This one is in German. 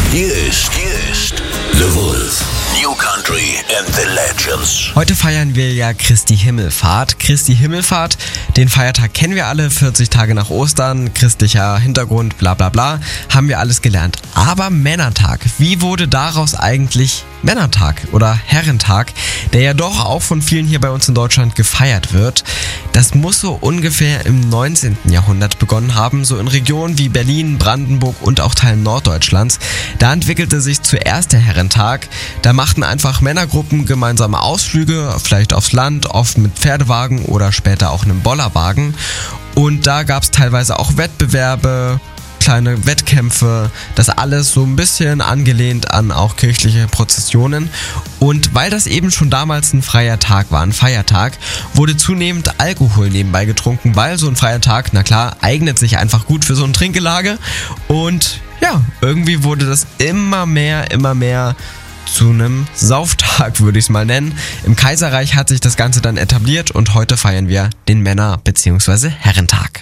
Hier ist The Wolf. New Country and the Legends. Heute feiern wir ja Christi Himmelfahrt. Christi Himmelfahrt, den Feiertag kennen wir alle, 40 Tage nach Ostern, christlicher Hintergrund, bla bla bla, haben wir alles gelernt. Aber Männertag, wie wurde daraus eigentlich Männertag oder Herrentag, der ja doch auch von vielen hier bei uns in Deutschland gefeiert wird? Das muss so ungefähr im 19. Jahrhundert begonnen haben, so in Regionen wie Berlin, Brandenburg und auch Teilen Norddeutschlands. Da entwickelte sich zuerst der Herrentag. Da machten einfach Männergruppen gemeinsame Ausflüge, vielleicht aufs Land, oft mit Pferdewagen oder später auch einem Bollerwagen. Und da gab es teilweise auch Wettbewerbe, kleine Wettkämpfe, das alles so ein bisschen angelehnt an auch kirchliche Prozessionen. Und weil das eben schon damals ein freier Tag war, ein Feiertag, wurde zunehmend Alkohol nebenbei getrunken, weil so ein freier Tag, na klar, eignet sich einfach gut für so ein Trinkgelage. Und ja, irgendwie wurde das immer mehr zu einem Sauftag, würde ich es mal nennen. Im Kaiserreich hat sich das Ganze dann etabliert und heute feiern wir den Männer- bzw. Herrentag.